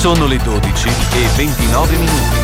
Sono le 12:29 minuti.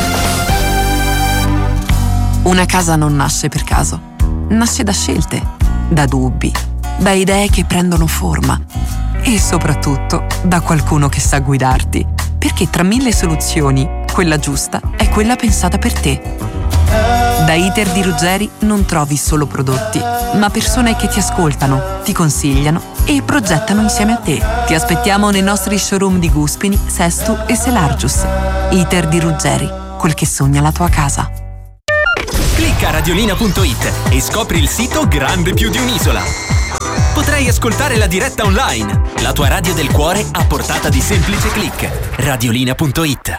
Una casa non nasce per caso. Nasce da scelte, da dubbi, da idee che prendono forma e soprattutto da qualcuno che sa guidarti. Perché tra 1000 soluzioni, quella giusta è quella pensata per te. Da Iter di Ruggeri non trovi solo prodotti, ma persone che ti ascoltano, ti consigliano e progettano insieme a te. Ti aspettiamo nei nostri showroom di Guspini, Sestu e Selargius. Iter di Ruggeri, quel che sogna la tua casa. Clicca radiolina.it e scopri il sito grande più di un'isola. Potrai ascoltare la diretta online, la tua radio del cuore a portata di semplice click. Radiolina.it.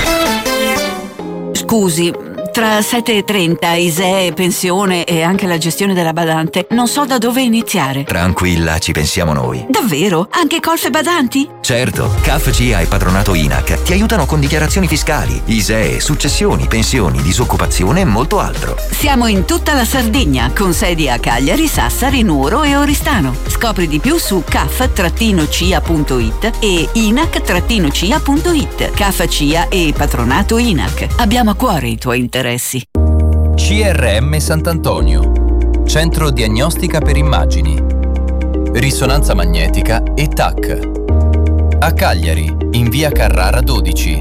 Scusi, tra 7:30, ISEE, pensione e anche la gestione della badante, non so da dove iniziare. Tranquilla, ci pensiamo noi. Davvero? Anche colf e badanti? Certo, CAF, CIA e Patronato INAC ti aiutano con dichiarazioni fiscali, ISEE, successioni, pensioni, disoccupazione e molto altro. Siamo in tutta la Sardegna, con sedi a Cagliari, Sassari, Nuoro e Oristano. Scopri di più su caf-cia.it e inac-cia.it. CAF, CIA e Patronato INAC. Abbiamo a cuore i tuoi interessi. CRM Sant'Antonio, Centro Diagnostica per Immagini, Risonanza Magnetica e TAC. A Cagliari, in via Carrara 12,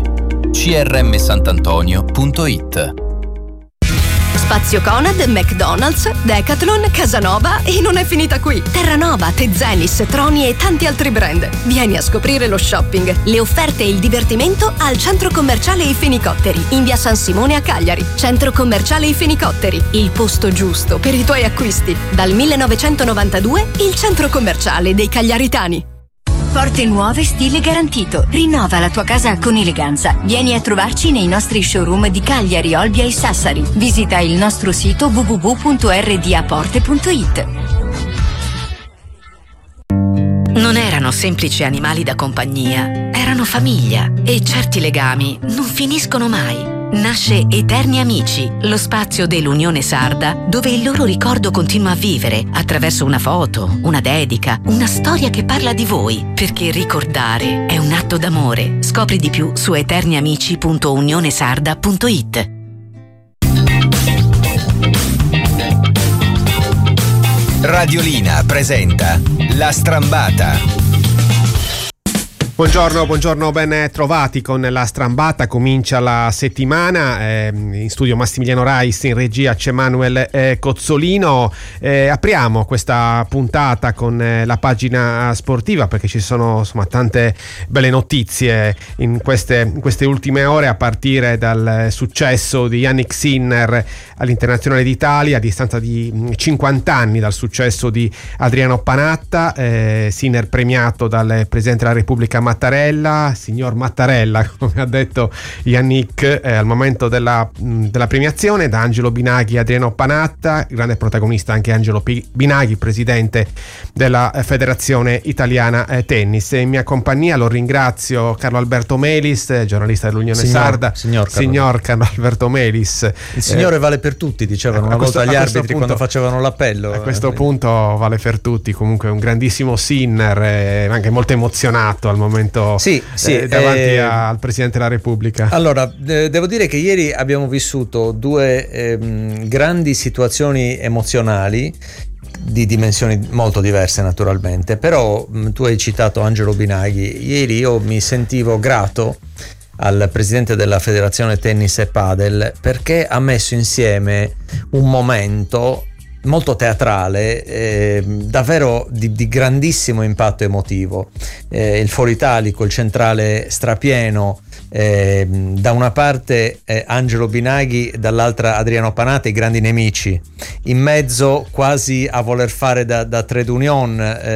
crmsantantonio.it. Spazio Conad, McDonald's, Decathlon, Casanova e non è finita qui. Terranova, Tezenis, Troni e tanti altri brand. Vieni a scoprire lo shopping, le offerte e il divertimento al Centro Commerciale I Fenicotteri, in via San Simone a Cagliari. Centro Commerciale I Fenicotteri, il posto giusto per i tuoi acquisti. Dal 1992 il Centro Commerciale dei Cagliaritani. Porte nuove, stile garantito. Rinnova la tua casa con eleganza. Vieni a trovarci nei nostri showroom di Cagliari, Olbia e Sassari. Visita il nostro sito www.rdaporte.it. Non erano semplici animali da compagnia, erano famiglia e certi legami non finiscono mai. Nasce Eterni Amici, lo spazio dell'Unione Sarda dove il loro ricordo continua a vivere attraverso una foto, una dedica, una storia che parla di voi, perché ricordare è un atto d'amore. Scopri di più su eterniamici.unionesarda.it. Radiolina presenta La Strambata. Buongiorno, ben trovati con La Strambata. Comincia la settimana, in studio Massimiliano Rais, in regia c'è Manuel Cozzolino. Apriamo questa puntata con la pagina sportiva perché ci sono insomma tante belle notizie in queste ultime ore, a partire dal successo di Yannick Sinner all'Internazionale d'Italia a distanza di 50 anni dal successo di Adriano Panatta. Sinner premiato dal Presidente della Repubblica Mattarella, signor Mattarella, come ha detto Yannick al momento della premiazione, da Angelo Binaghi e Adriano Panatta, grande protagonista anche Angelo Binaghi, presidente della Federazione Italiana Tennis. In mia compagnia lo ringrazio Carlo Alberto Melis, giornalista dell'Unione Sarda. Signor Carlo Alberto Melis. Il signore vale per tutti, dicevano una volta gli arbitri punto, quando facevano l'appello. A questo punto vale per tutti, comunque un grandissimo Sinner, anche molto emozionato al momento davanti al Presidente della Repubblica. Allora, devo dire che ieri abbiamo vissuto due grandi situazioni emozionali di dimensioni molto diverse naturalmente, però tu hai citato Angelo Binaghi. Ieri io mi sentivo grato al presidente della Federazione Tennis e Padel perché ha messo insieme un momento molto teatrale, davvero di grandissimo impatto emotivo. Il Foro Italico, il centrale strapieno, da una parte Angelo Binaghi, dall'altra Adriano Panatta, i grandi nemici, in mezzo quasi a voler fare da trade union,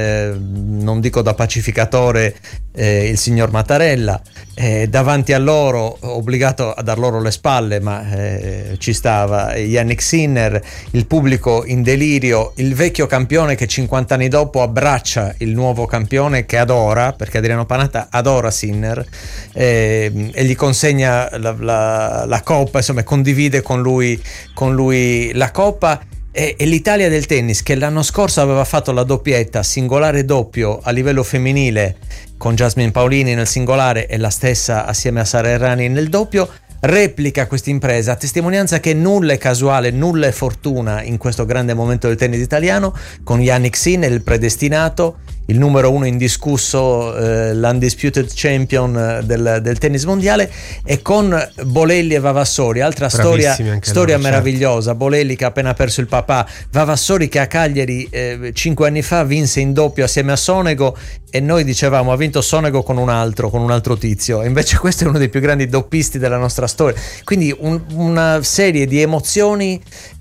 non dico da pacificatore, il signor Mattarella, davanti a loro, obbligato a dar loro le spalle, ma ci stava Yannick Sinner, il pubblico in delirio, il vecchio campione che 50 anni dopo abbraccia il nuovo campione che adora, perché Adriano Panatta adora Sinner, e gli consegna la coppa, insomma condivide con lui la coppa. E l'Italia del tennis, che l'anno scorso aveva fatto la doppietta singolare doppio a livello femminile con Jasmine Paolini nel singolare e la stessa assieme a Sara Errani nel doppio, replica questa impresa, a testimonianza che nulla è casuale, nulla è fortuna in questo grande momento del tennis italiano, con Jannik Sinner, il predestinato, il numero 1 indiscusso, l'undisputed champion del tennis mondiale, e con Bolelli e Vavassori, altra storia meravigliosa. Certo. Bolelli che ha appena perso il papà, Vavassori che a Cagliari 5 anni fa vinse in doppio assieme a Sonego, e noi dicevamo ha vinto Sonego con un altro tizio, e invece questo è uno dei più grandi doppisti della nostra storia. Quindi una serie di emozioni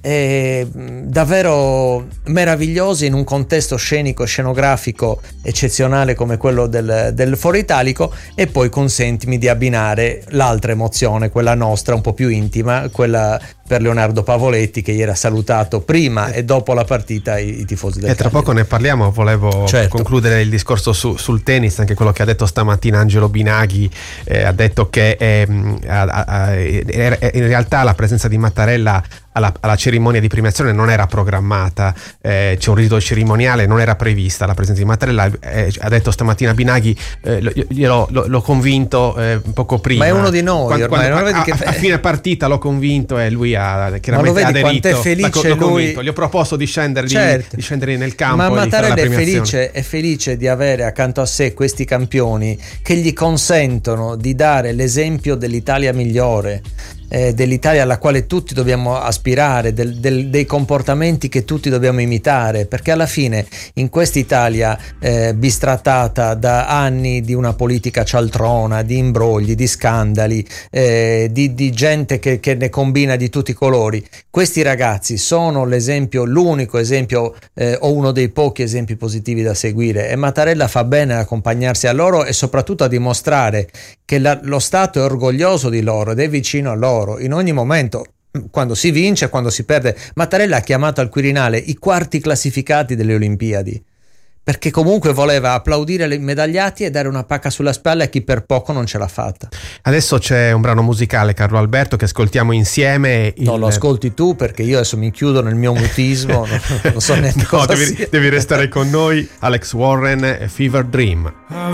davvero meravigliose in un contesto scenico e scenografico eccezionale come quello del Foro Italico. E poi consentimi di abbinare l'altra emozione, quella nostra un po' più intima, quella per Leonardo Pavoletti, che ieri ha salutato prima e dopo la partita i tifosi del Tra poco ne parliamo. Volevo concludere il discorso sul tennis, anche quello che ha detto stamattina Angelo Binaghi. Ha detto che in realtà la presenza di Mattarella alla cerimonia di premiazione non era programmata, c'è un rito cerimoniale, non era prevista la presenza di Mattarella. Ha detto stamattina Binaghi, l'ho convinto poco prima. Ma è uno di noi, a fine partita l'ho convinto e lui ha chiaramente aderito. È felice l'ho lui. Convinto. Gli ho proposto di scendere, di scendere nel campo. Ma Mattarella è felice di avere accanto a sé questi campioni che gli consentono di dare l'esempio dell'Italia migliore, dell'Italia alla quale tutti dobbiamo aspirare, dei comportamenti che tutti dobbiamo imitare, perché alla fine in questa Italia bistrattata da anni di una politica cialtrona, di imbrogli, di scandali, di gente che ne combina di tutti i colori, questi ragazzi sono l'esempio, l'unico esempio o uno dei pochi esempi positivi da seguire, e Mattarella fa bene ad accompagnarsi a loro e soprattutto a dimostrare che lo Stato è orgoglioso di loro ed è vicino a loro in ogni momento, quando si vince, quando si perde. Mattarella ha chiamato al Quirinale i quarti classificati delle Olimpiadi, perché comunque voleva applaudire i medagliati e dare una pacca sulla spalla a chi per poco non ce l'ha fatta. Adesso c'è un brano musicale, Carlo Alberto, che ascoltiamo insieme. No, lo ascolti tu, perché io adesso mi chiudo nel mio mutismo, non so neanche cosa sia. Devi restare con noi. Alex Warren, Fever Dream.